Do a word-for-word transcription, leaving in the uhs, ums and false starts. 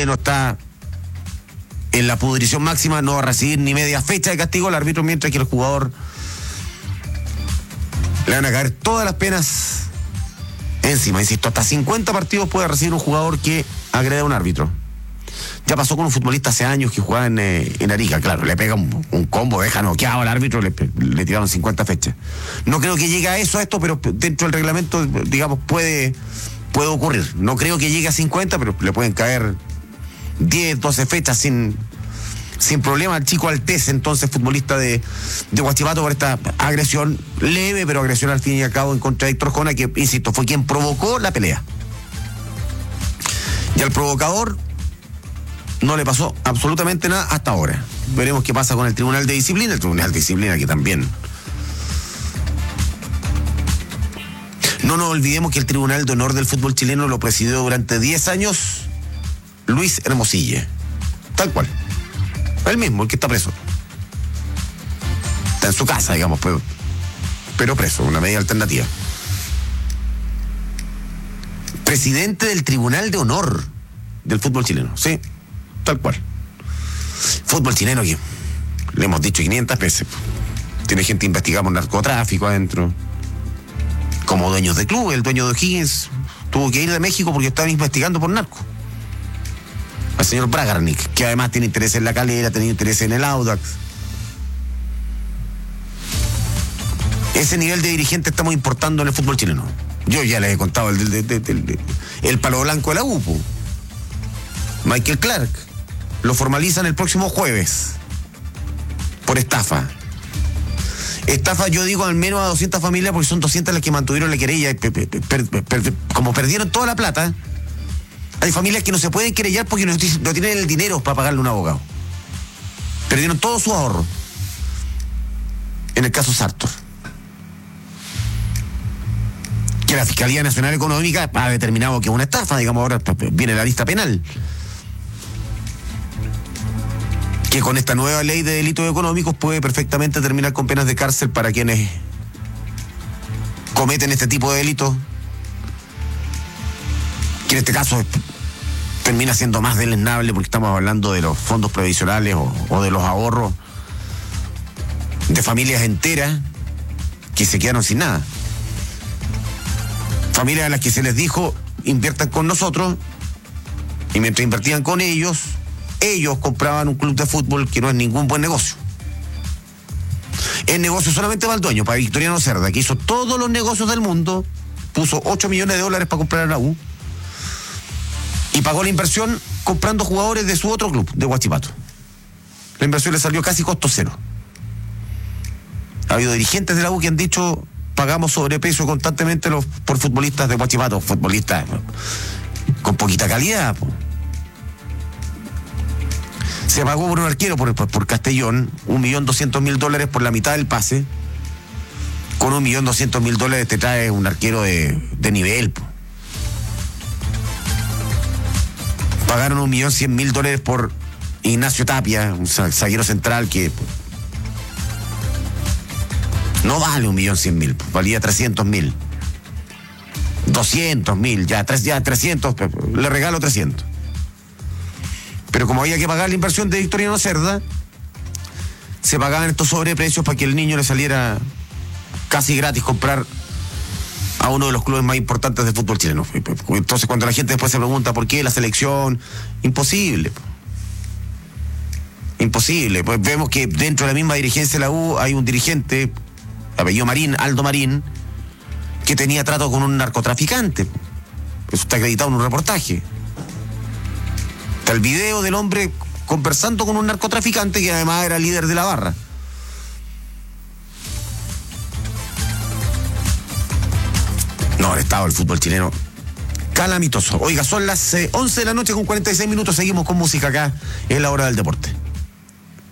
chileno está en la pudrición máxima, no va a recibir ni media fecha de castigo al árbitro, mientras que el jugador le van a caer todas las penas encima. Insisto, hasta cincuenta partidos puede recibir un jugador que agrede a un árbitro. Ya pasó con un futbolista hace años que jugaba en, eh, en Arica, claro, le pega un, un combo, deja noqueado al árbitro, le, le tiraron cincuenta fechas. No creo que llegue a eso, a esto, pero dentro del reglamento, digamos, puede, puede ocurrir. No creo que llegue a cincuenta, pero le pueden caer diez, doce fechas sin, sin problema. El chico Altés, entonces futbolista de, de Huachipato, por esta agresión leve, pero agresión al fin y al cabo en contra de Héctor Jona, que, insisto, fue quien provocó la pelea. Y al provocador no le pasó absolutamente nada hasta ahora. Veremos qué pasa con el Tribunal de Disciplina. El Tribunal de Disciplina que también... No nos olvidemos que el Tribunal de Honor del fútbol chileno lo presidió durante diez años Luis Hermosilla. Tal cual. Él mismo, el que está preso. Está en su casa, digamos, pero, pero preso, una medida alternativa. Presidente del Tribunal de Honor del fútbol chileno, sí. Tal cual. Fútbol chileno que le hemos dicho quinientas veces. Tiene gente investigada por narcotráfico adentro. Como dueños de club, el dueño de O'Higgins tuvo que ir de México porque estaban investigando por narco. Al señor Bragarnik, que además tiene interés en la Calera, tiene interés en el Audax. Ese nivel de dirigente estamos importando en el fútbol chileno. Yo ya les he contado el, el, el, el, el palo blanco de la U P O. Michael Clark. Lo formalizan el próximo jueves por estafa. Estafa, yo digo, al menos a doscientas familias, porque son doscientas las que mantuvieron la querella. Y per, per, per, per, como perdieron toda la plata, hay familias que no se pueden querellar porque no, no tienen el dinero para pagarle a un abogado. Perdieron todo su ahorro. En el caso Sartor, que la Fiscalía Nacional Económica ha determinado que es una estafa, digamos, ahora viene la lista penal. Que con esta nueva ley de delitos económicos puede perfectamente terminar con penas de cárcel para quienes cometen este tipo de delitos, que en este caso termina siendo más deleznable porque estamos hablando de los fondos previsionales o, o de los ahorros de familias enteras que se quedaron sin nada. Familias a las que se les dijo inviertan con nosotros, y mientras invertían con ellos, ellos compraban un club de fútbol que no es ningún buen negocio. El negocio solamente va al dueño, para Victoriano Cerda, que hizo todos los negocios del mundo, puso ocho millones de dólares para comprar a la U y pagó la inversión comprando jugadores de su otro club, de Huachipato. La inversión le salió casi costo cero. Ha habido dirigentes de la U que han dicho: pagamos sobrepeso constantemente los, por futbolistas de Huachipato, futbolistas con poquita calidad. Po. Se pagó por un arquero por, por, por Castellón, un millón doscientos mil dólares por la mitad del pase. Con un millón doscientos mil dólares te trae un arquero de, de nivel. Po. Pagaron un millón cien mil dólares por Ignacio Tapia, un zaguero central que no vale un millón cien mil, valía trescientos mil. doscientos mil, ya, tres, ya trescientos, le regalo trescientos. Pero como había que pagar la inversión de Victoriano Cerda, se pagaban estos sobreprecios para que el niño le saliera casi gratis comprar a uno de los clubes más importantes del fútbol chileno. Entonces, cuando la gente después se pregunta por qué la selección, imposible. Imposible. Pues vemos que dentro de la misma dirigencia de la U hay un dirigente, apellido Marín, Aldo Marín, que tenía trato con un narcotraficante. Eso está acreditado en un reportaje. Está el video del hombre conversando con un narcotraficante que además era líder de la barra. No, el estado del fútbol chileno calamitoso. Oiga, son las eh, once de la noche con cuarenta y seis minutos. Seguimos con música acá en la hora del deporte.